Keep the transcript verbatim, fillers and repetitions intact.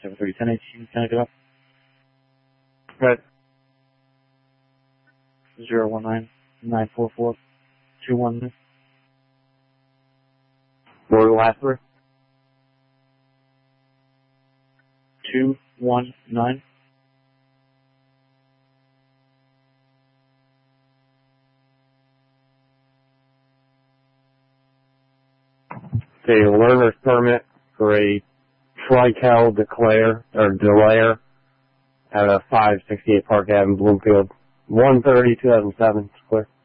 seven three ten eighteen, can I go up? Right. zero one nine nine four four two one nine. What were the last three? two one nine. A learner's permit for a Trical declare, or delayer at a five sixty-eight Park Avenue, Bloomfield. one thirty, two thousand seven, clear.